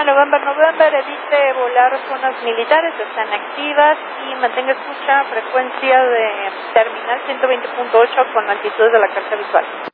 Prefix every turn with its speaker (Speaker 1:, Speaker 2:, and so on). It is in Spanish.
Speaker 1: November, November, evite volar zonas militares, están activas y mantenga escucha frecuencia de terminal 120.8 con altitud de la carga visual.